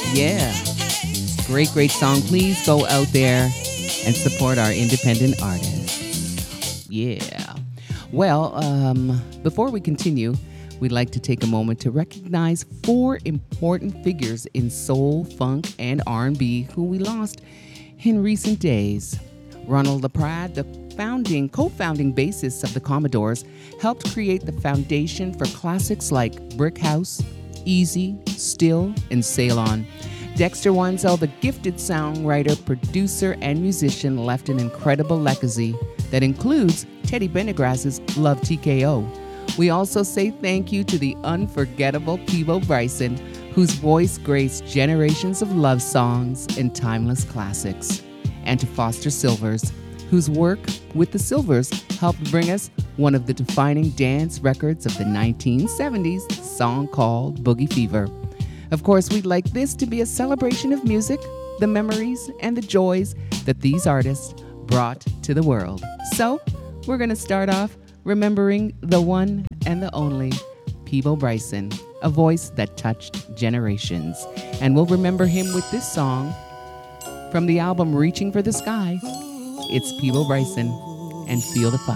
Yeah, great song. Please go out there and support our independent artists. Yeah. Well, before we continue, we'd like to take a moment to recognize four important figures in soul, funk, and R&B who we lost in recent days. Ronald LaPrade, the co-founding bassist of the Commodores, helped create the foundation for classics like Brick House, Easy, Still, and Sail On. Dexter Wansel, the gifted songwriter, producer, and musician, left an incredible legacy that includes Teddy Pendergrass's Love TKO. We also say thank you to the unforgettable Peabo Bryson, whose voice graced generations of love songs and timeless classics, and to Foster Silvers, whose work with the Silvers helped bring us one of the defining dance records of the 1970s, a song called Boogie Fever. Of course, we'd like this to be a celebration of music, the memories, and the joys that these artists brought to the world. So, we're going to start off remembering the one and the only Peabo Bryson, a voice that touched generations. And we'll remember him with this song from the album Reaching for the Sky. It's Peabo Bryson and Feel the Fire.